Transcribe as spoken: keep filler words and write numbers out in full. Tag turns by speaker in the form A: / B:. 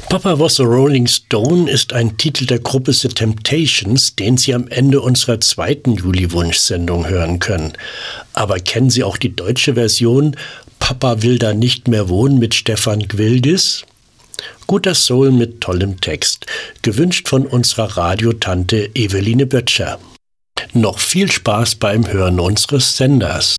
A: Papa Was a Rolling Stone ist ein Titel der Gruppe The Temptations, den Sie am Ende unserer zweiten Juli-Wunschsendung hören können. Aber kennen Sie auch die deutsche Version Papa will da nicht mehr wohnen mit Stefan Gwildis? Guter Soul mit tollem Text, gewünscht von unserer Radiotante Eveline Böttcher. Noch viel Spaß beim Hören unseres Senders.